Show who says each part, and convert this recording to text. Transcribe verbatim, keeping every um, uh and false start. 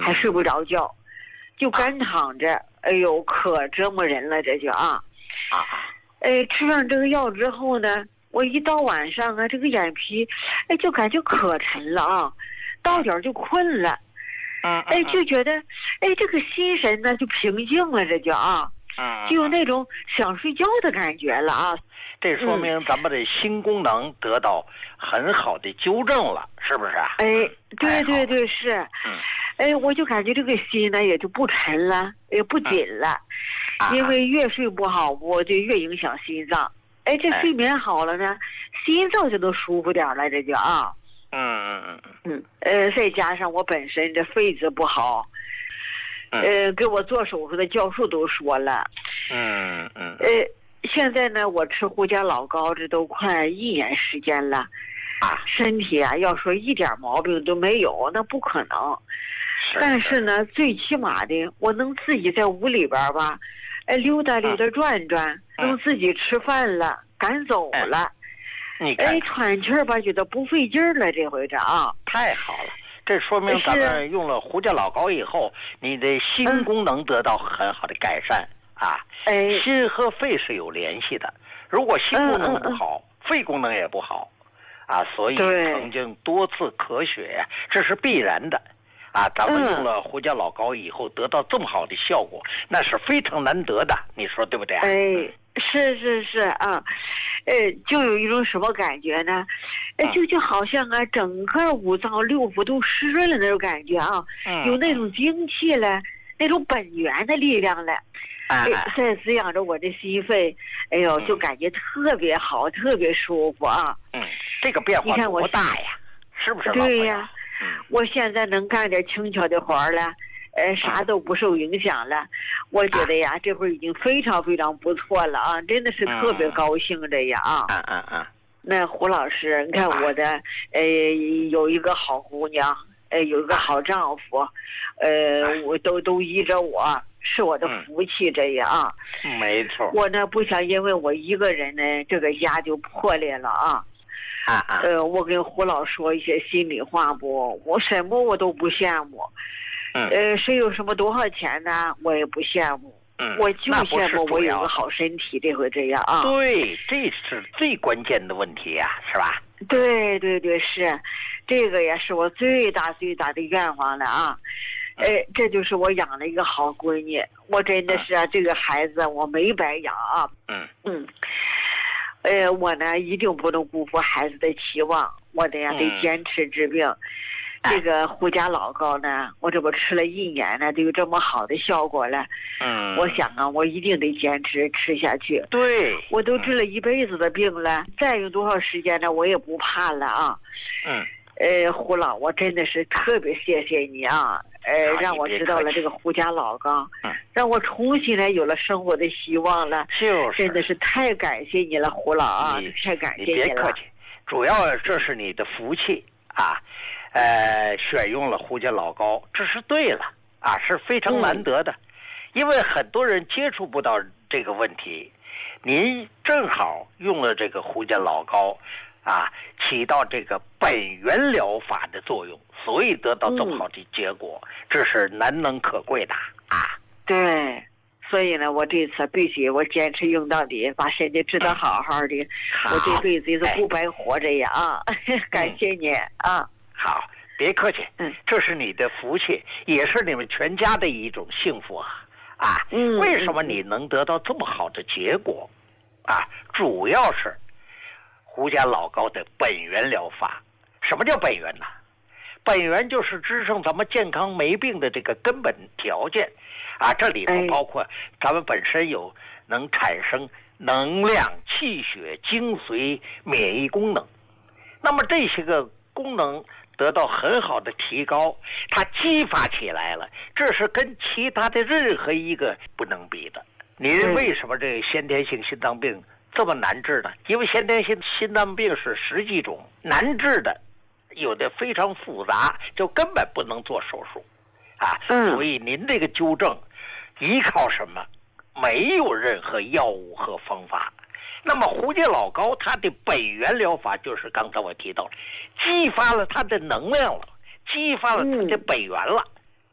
Speaker 1: 还睡不着觉，就干躺着。哎呦，可折磨人了，这就啊
Speaker 2: 啊！
Speaker 1: 哎，吃上这个药之后呢，我一到晚上啊，这个眼皮，哎，就感觉可沉了啊，到点就困了。
Speaker 2: 嗯，
Speaker 1: 哎，就觉得，哎，这个心神呢就平静了，这就啊，
Speaker 2: 嗯，
Speaker 1: 就有那种想睡觉的感觉了啊。
Speaker 2: 这说明咱们的心功能得到很好的纠正了，是不是啊？
Speaker 1: 哎，对对对，是。
Speaker 2: 嗯。
Speaker 1: 哎，我就感觉这个心呢也就不沉了，也不紧了，
Speaker 2: 嗯、
Speaker 1: 因为越睡不好，我就越影响心脏。哎，这睡眠好了呢，哎、心脏就能舒服点了，这就啊。
Speaker 2: 嗯嗯嗯
Speaker 1: 嗯。呃，再加上我本身这肺子不好，
Speaker 2: 嗯、
Speaker 1: 呃，给我做手术的教授都说了。
Speaker 2: 嗯嗯。
Speaker 1: 呃，现在呢，我吃胡家老膏这都快一年时间了，
Speaker 2: 啊，
Speaker 1: 身体啊，要说一点毛病都没有，那不可能。
Speaker 2: 是
Speaker 1: 但是呢，最起码的，我能自己在屋里边吧，哎，溜达溜达转转，
Speaker 2: 嗯、
Speaker 1: 能自己吃饭了，敢走了。
Speaker 2: 你看，
Speaker 1: 哎，喘气儿吧，觉得不费劲儿了，这回这啊，
Speaker 2: 太好了。这说明咱们用了胡家老膏以后，你的心功能得到很好的改善、嗯、啊。
Speaker 1: 哎，
Speaker 2: 心和肺是有联系的，如果心功能不好，
Speaker 1: 嗯嗯
Speaker 2: 肺功能也不好，啊，所以曾经多次咳血，这是必然的。啊，咱们用了胡家老膏以后得到这么好的效果，那是非常难得的，你说对不对？
Speaker 1: 哎，是是是啊，呃，就有一种什么感觉呢？哎，就就好像啊，整个五脏六腑都湿润了那种感觉啊，
Speaker 2: 嗯、
Speaker 1: 有那种精气了，那种本源的力量了，
Speaker 2: 哎，
Speaker 1: 在滋养着我的心肺，哎呦，就感觉特别好，特别舒服啊。
Speaker 2: 嗯，这个变化多大呀？是不是？
Speaker 1: 对呀。
Speaker 2: 嗯、
Speaker 1: 我现在能干点轻巧的活了，呃，啥都不受影响了。我觉得呀，啊、这会儿已经非常非常不错了啊，真的是特别高兴这呀啊！
Speaker 2: 嗯嗯嗯。
Speaker 1: 那胡老师，你看我的，呃，有一个好姑娘，呃，有一个好丈夫，呃，我都都依着我，是我的福气这样啊。
Speaker 2: 嗯、没错。
Speaker 1: 我呢不想因为我一个人呢，这个家就破裂了啊。
Speaker 2: 啊啊！
Speaker 1: 呃，我跟胡老说一些心里话不，我什么我都不羡慕。
Speaker 2: 嗯。
Speaker 1: 呃，谁有什么多少钱呢？我也不羡慕。
Speaker 2: 嗯。
Speaker 1: 我就羡慕我有个好身体，这回这样啊。
Speaker 2: 对，这是最关键的问题呀、啊，是吧？
Speaker 1: 对对对，是，这个也是我最大最大的愿望了啊。哎、呃，这就是我养了一个好闺女，我真的是啊，嗯、这个孩子我没白养啊。
Speaker 2: 嗯
Speaker 1: 嗯。呃，我呢一定不能辜负孩子的期望，我得呀得坚持治病。嗯、这个胡家老膏呢，我这不吃了一年了，都有这么好的效果了。
Speaker 2: 嗯，
Speaker 1: 我想啊，我一定得坚持吃下去。
Speaker 2: 对，
Speaker 1: 我都治了一辈子的病了，嗯、再用多少时间呢，我也不怕了啊。
Speaker 2: 嗯。
Speaker 1: 呃，胡老，我真的是特别谢谢你啊！呃，让我知道了这个胡家老膏，
Speaker 2: 嗯、
Speaker 1: 让我重新来有了生活的希望了。
Speaker 2: 就是，
Speaker 1: 真的是太感谢你了，胡老啊！太感谢你了。
Speaker 2: 你别客气，主要这是你的福气啊！呃，选用了胡家老膏，这是对了啊，是非常难得的，嗯、因为很多人接触不到这个问题，您正好用了这个胡家老膏。啊，起到这个本源疗法的作用，所以得到这么好的结果，嗯、这是难能可贵的啊。
Speaker 1: 对，所以呢，我这次必须我坚持用到底，把身体治得好好的，嗯、我这辈子也是不白活着呀啊！哎、感谢你、嗯、啊。
Speaker 2: 好，别客气，
Speaker 1: 嗯，
Speaker 2: 这是你的福气，也是你们全家的一种幸福啊啊！
Speaker 1: 嗯，
Speaker 2: 为什么你能得到这么好的结果啊？主要是。胡家老膏的本源疗法，什么叫本源呢？本源就是支撑咱们健康没病的这个根本条件，啊，这里头包括咱们本身有能产生能量、气血、精髓、免疫功能，那么这些个功能得到很好的提高，它激发起来了，这是跟其他的任何一个不能比的。您为什么这个先天性心脏病这么难治呢？因为先天性心脏病是十几种，难治的有的非常复杂，就根本不能做手术啊。
Speaker 1: 嗯，
Speaker 2: 所以您这个纠正依靠什么？没有任何药物和方法。那么胡家老膏它的本源疗法就是刚才我提到了，激发了它的能量了，激发了它的本源了。